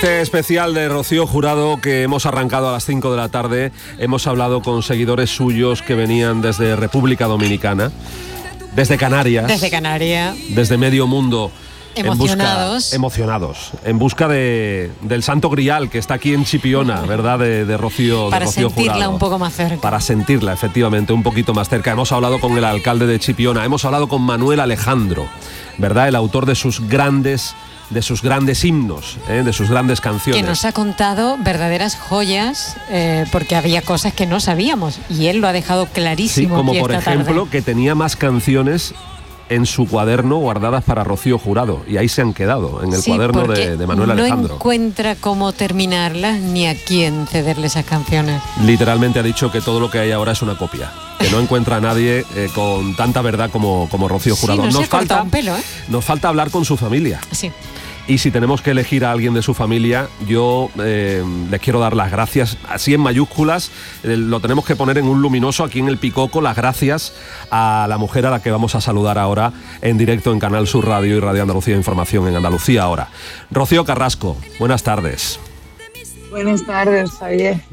Este especial de Rocío Jurado que hemos arrancado a las 5 de la tarde, hemos hablado con seguidores suyos que venían desde República Dominicana, desde Canarias, desde medio mundo. Emocionados, en busca del Santo Grial que está aquí en Chipiona, ¿verdad? De Rocío Para Rocío sentirla Jurado. un poco más cerca. Para sentirla, efectivamente, un poquito más cerca. Hemos hablado con el alcalde de Chipiona, hemos hablado con Manuel Alejandro, ¿verdad? El autor de sus grandes himnos, de sus grandes canciones. Que nos ha contado verdaderas joyas, porque había cosas que no sabíamos y él lo ha dejado clarísimo. Sí, como aquí por esta ejemplo tarde. que tenía más canciones en su cuaderno guardadas para Rocío Jurado, y ahí se han quedado, en el cuaderno de Manuel Alejandro. No encuentra cómo terminarlas ni a quién cederle esas canciones. Literalmente ha dicho que todo lo que hay ahora es una copia, que no encuentra a nadie con tanta verdad como Rocío Jurado. Sí, nos falta un pelo, ¿eh? Nos falta hablar con su familia. Sí. Y si tenemos que elegir a alguien de su familia, yo les quiero dar las gracias, así en mayúsculas, lo tenemos que poner en un luminoso aquí en el Picoco, las gracias a la mujer a la que vamos a saludar ahora en directo en Canal Sur Radio y Radio Andalucía Información en Andalucía ahora. Rocío Carrasco, buenas tardes. Buenas tardes, Javier.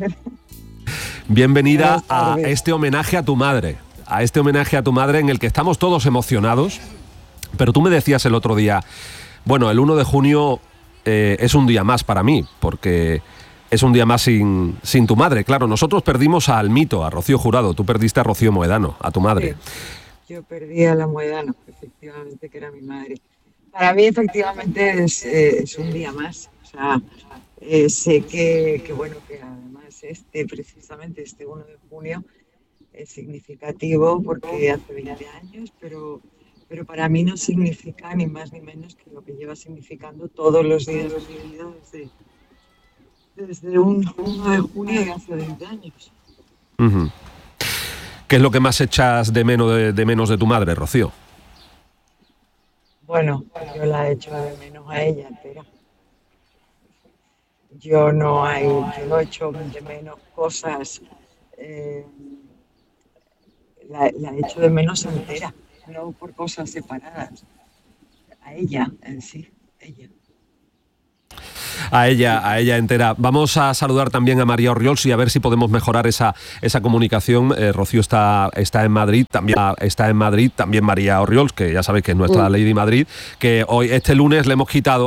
Bienvenida a este homenaje a tu madre, en el que estamos todos emocionados, pero tú me decías el otro día, bueno, el 1 de junio es un día más para mí, porque es un día más sin tu madre. Claro, nosotros perdimos al mito, a Rocío Jurado. Tú perdiste a Rocío Moedano, a tu madre. Sí, yo perdí a la Moedano, efectivamente, que era mi madre. Para mí, efectivamente, es un día más. O sea, sé que bueno, que además precisamente este 1 de junio es significativo porque hace 20 años, pero para mí no significa ni más ni menos que lo que lleva significando todos los días de mi vida desde un 1 de junio de hace 20 años. Uh-huh. ¿Qué es lo que más echas de menos de tu madre, Rocío? Bueno, yo la echo de menos a ella entera. Yo no echo de menos cosas, la echo de menos entera. No por cosas separadas, a ella en sí, A ella entera. Vamos a saludar también a María Orriols y a ver si podemos mejorar esa comunicación. Rocío está en Madrid, también María Orriols, que ya sabéis que es nuestra Lady Madrid, que hoy, este lunes, le hemos quitado